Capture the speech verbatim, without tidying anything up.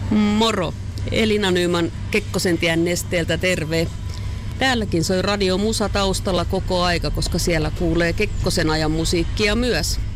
Moro! Elina Nyman Kekkosentien Nesteeltä terve. Täälläkin soi Radio Musa taustalla koko aika, koska siellä kuulee Kekkosen ajan musiikkia myös.